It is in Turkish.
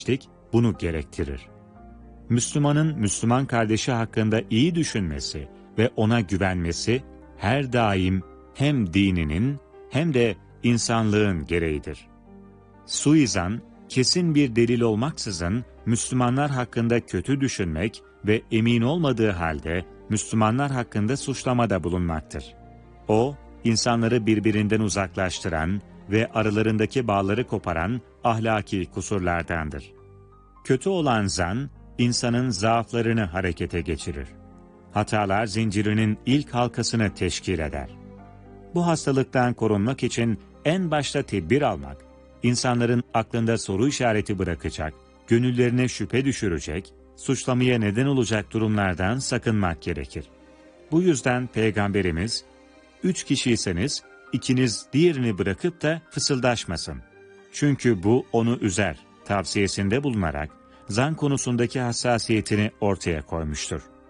bunu gerektirir. Müslümanın Müslüman kardeşi hakkında iyi düşünmesi ve ona güvenmesi her daim hem dininin hem de insanlığın gereğidir. Suizan, kesin bir delil olmaksızın Müslümanlar hakkında kötü düşünmek ve emin olmadığı halde Müslümanlar hakkında suçlamada bulunmaktır. O, insanları birbirinden uzaklaştıran ve aralarındaki bağları koparan ahlaki kusurlardandır. Kötü olan zan, insanın zaaflarını harekete geçirir. Hatalar zincirinin ilk halkasını teşkil eder. Bu hastalıktan korunmak için en başta tedbir almak, insanların aklında soru işareti bırakacak, gönüllerine şüphe düşürecek, suçlamaya neden olacak durumlardan sakınmak gerekir. Bu yüzden Peygamberimiz, 3 kişiyseniz ikiniz diğerini bırakıp da fısıldaşmasın. Çünkü bu onu üzer tavsiyesinde bulunarak zan konusundaki hassasiyetini ortaya koymuştur.